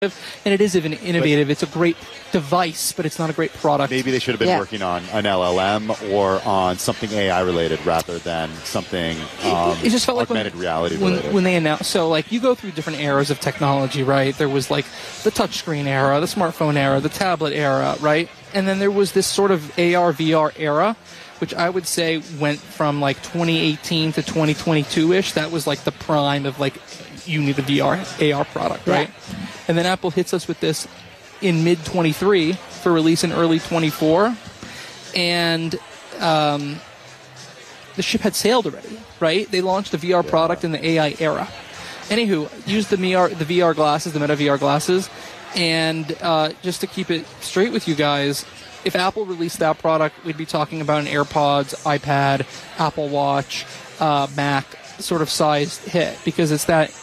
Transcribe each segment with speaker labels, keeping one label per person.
Speaker 1: and it is innovative. It's a great device, but it's not a great product.
Speaker 2: Maybe they should have been working on an LLM or on something AI related rather than something
Speaker 1: it just felt
Speaker 2: augmented
Speaker 1: like
Speaker 2: reality related.
Speaker 1: When they announced, so like you go through different eras of technology, right? There was like the touchscreen era, the smartphone era, the tablet era, right? And then there was this sort of AR, VR era, which I would say went from like 2018 to 2022-ish. That was like the prime of like, you need a VR, AR product, right? Yeah. And then Apple hits us with this in mid-23 for release in early 24. And the ship had sailed already, right? They launched the VR product in the AI era. Anywho, used the VR glasses, the Meta VR glasses. And just to keep it straight with you guys, if Apple released that product, we'd be talking about an AirPods, iPad, Apple Watch, Mac sort of sized hit, because it's that...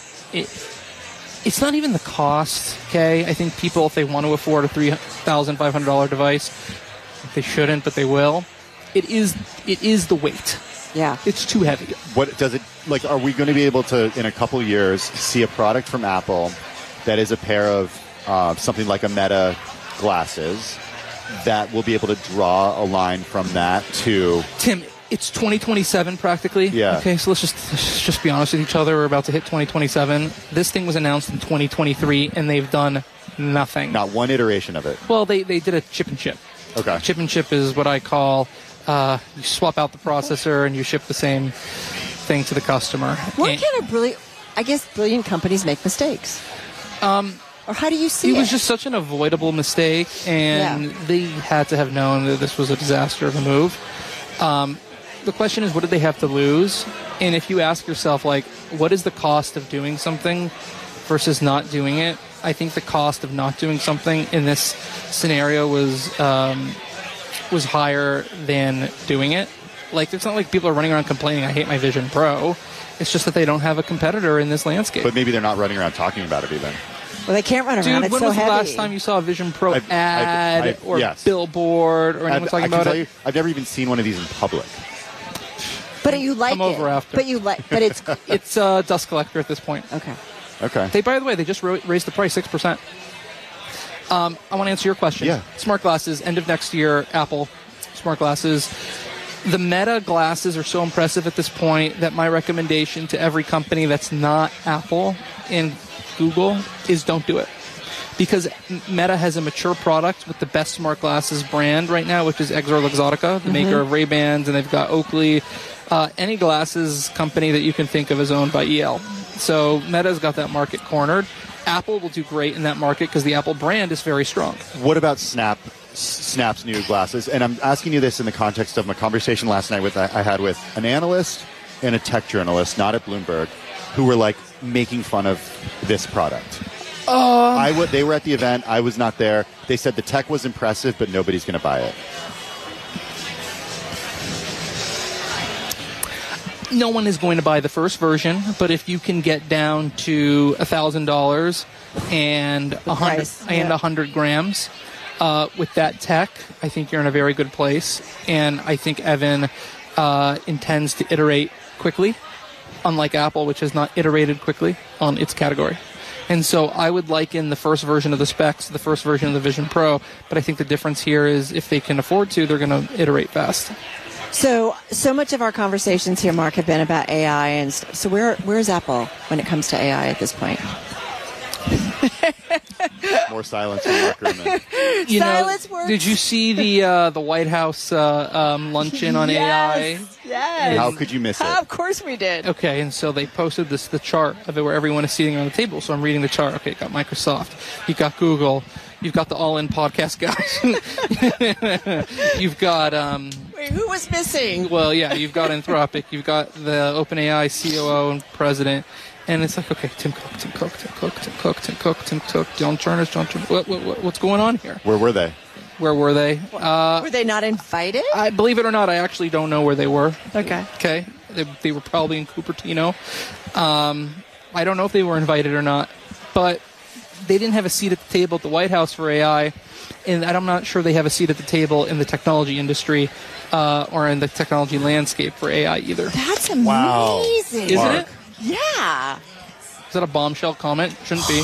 Speaker 1: It's not even the cost, okay? I think people, if they want to afford a $3,500 device, they shouldn't, but they will. It is the weight.
Speaker 3: Yeah.
Speaker 1: It's too heavy.
Speaker 2: What does it, like, are we going to be able to, in a couple years, see a product from Apple that is a pair of something like a Meta glasses that will be able to draw a line from that to...
Speaker 1: Tim, it's 2027 practically.
Speaker 2: Yeah.
Speaker 1: Okay, so let's just be honest with each other. We're about to hit 2027. This thing was announced in 2023, and they've done nothing.
Speaker 2: Not one iteration of it.
Speaker 1: Well, they did a chip and chip.
Speaker 2: Okay.
Speaker 1: Chip and chip is what I call you swap out the processor and you ship the same thing to the customer.
Speaker 3: What kind of brilliant companies make mistakes? Or how do you see it?
Speaker 1: It was just such an avoidable mistake, and they had to have known that this was a disaster of a move. The question is, what did they have to lose? And if you ask yourself, like, what is the cost of doing something versus not doing it? I think the cost of not doing something in this scenario was higher than doing it. Like, it's not like people are running around complaining, I hate my Vision Pro. It's just that they don't have a competitor in this landscape.
Speaker 2: But maybe they're not running around talking about it even.
Speaker 3: Well, they can't run around.
Speaker 1: Dude,
Speaker 3: it's so heavy.
Speaker 1: when was the last time you saw a Vision Pro ad or billboard or anyone talking about it?
Speaker 2: I've never even seen one of these in public.
Speaker 3: But you like
Speaker 1: Come over after.
Speaker 3: But it's
Speaker 1: it's dust collector at this point.
Speaker 3: Okay.
Speaker 1: By the way, they just raised the price 6%. I want to answer your question.
Speaker 2: Yeah.
Speaker 1: Smart glasses, end of next year, Apple smart glasses. The Meta glasses are so impressive at this point that my recommendation to every company that's not Apple and Google is don't do it. Because Meta has a mature product with the best smart glasses brand right now, which is EssilorLuxottica, the maker of Ray-Bans, and they've got Oakley. Any glasses company that you can think of is owned by EL. So Meta's got that market cornered. Apple will do great in that market because the Apple brand is very strong.
Speaker 2: What about Snap's new glasses? And I'm asking you this in the context of my conversation last night I had with an analyst and a tech journalist, not at Bloomberg, who were like making fun of this product. They were at the event. I was not there. They said the tech was impressive, but nobody's going to buy it.
Speaker 1: No one is going to buy the first version, but if you can get down to $1,000 and 100 grams with that tech, I think you're in a very good place. And I think Evan intends to iterate quickly, unlike Apple, which has not iterated quickly on its category. And so I would liken the first version of the specs to the first version of the Vision Pro, but I think the difference here is if they can afford to, they're going to iterate fast.
Speaker 3: So much of our conversations here, Mark, have been about AI and stuff. So where's Apple when it comes to AI at this point?
Speaker 2: More silence from Mark Gurman.
Speaker 3: Silence works.
Speaker 1: Did you see the White House luncheon on AI?
Speaker 3: Yes.
Speaker 2: How could you miss it?
Speaker 3: Of course we did.
Speaker 1: Okay, and so they posted the chart of it where everyone is sitting around the table. So I'm reading the chart. Okay, you got Microsoft, you've got Google, you've got the All-In podcast guys, you've got
Speaker 3: Wait, who was missing?
Speaker 1: Well, yeah, you've got Anthropic, you've got the OpenAI COO and president. And it's like, okay, Tim Cook, John Turner. What's going on here?
Speaker 2: Where were they?
Speaker 1: Were
Speaker 3: they not invited?
Speaker 1: I believe it or not, I actually don't know where they were.
Speaker 3: Okay.
Speaker 1: They were probably in Cupertino. I don't know if they were invited or not, but they didn't have a seat at the table at the White House for AI, and I'm not sure they have a seat at the table in the technology industry or in the technology landscape for AI either.
Speaker 3: That's amazing.
Speaker 2: Wow.
Speaker 1: Isn't it?
Speaker 3: Yeah.
Speaker 1: Is that a bombshell comment? Shouldn't be.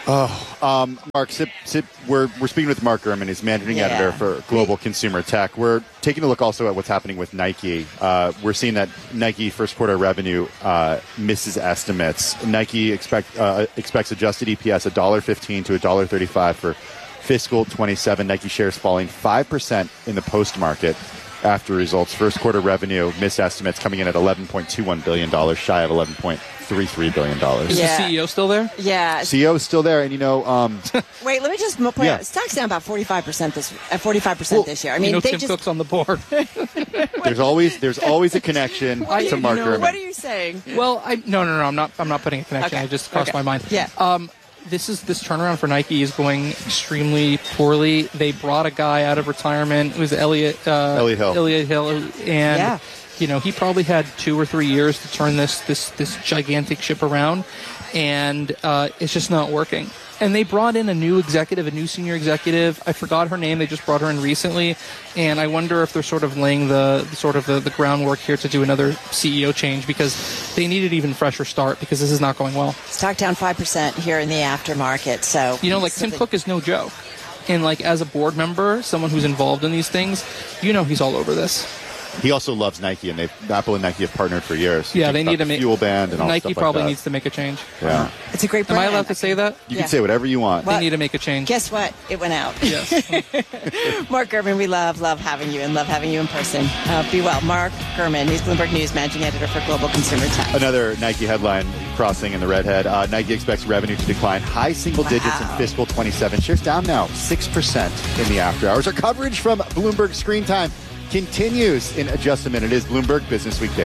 Speaker 2: Mark, we're speaking with Mark Gurman. He's managing editor for Global Consumer Tech. We're taking a look also at what's happening with Nike. We're seeing that Nike first quarter revenue misses estimates. Nike expects adjusted EPS $1.15 to $1.35 for fiscal 27. Nike shares falling 5% in the post market after results. First quarter revenue missed estimates coming in at $11.21 billion, shy of $11.33 billion.
Speaker 1: Is the CEO still there?
Speaker 3: Yeah.
Speaker 2: CEO is still there, and
Speaker 3: Wait, let me just point out. Stock's down about 45% this year. I mean,
Speaker 1: Tim Cook's on the board.
Speaker 2: there's always a connection to Mark Gurman.
Speaker 3: What are you saying?
Speaker 1: Well, no. I'm not putting a connection.
Speaker 3: Okay.
Speaker 1: It just crossed my mind.
Speaker 3: Yeah.
Speaker 1: This turnaround for Nike is going extremely poorly. They brought a guy out of retirement. It was Elliot Hill, and he probably had 2 or 3 years to turn this gigantic ship around, and it's just not working. And they brought in a new senior executive. I forgot her name. They just brought her in recently, and I wonder if they're sort of laying the groundwork here to do another CEO change, because they need an even fresher start, because this is not going well.
Speaker 3: Stock down 5% here in the aftermarket. So
Speaker 1: Tim Cook is no joke, and as a board member, someone who's involved in these things, he's all over this.
Speaker 2: He also loves Nike, and Apple and Nike have partnered for years.
Speaker 1: Yeah, they need to make
Speaker 2: fuel band and all
Speaker 1: Nike
Speaker 2: stuff
Speaker 1: probably
Speaker 2: like that.
Speaker 1: needs to make a change.
Speaker 2: Yeah,
Speaker 3: it's a great brand.
Speaker 1: Am I allowed to say that?
Speaker 2: You can say whatever you want.
Speaker 1: They need to make a change.
Speaker 3: Guess what? It went out.
Speaker 1: Yes.
Speaker 3: Mark Gurman, we love having you, and love having you in person. Be well. Mark Gurman, he's Bloomberg News managing editor for Global Consumer Tech.
Speaker 2: Another Nike headline crossing in the redhead. Nike expects revenue to decline high single digits in fiscal 27. Shares down now 6% in the after hours. Our coverage from Bloomberg Screen Time continues in just a minute. It is Bloomberg Business Week Day.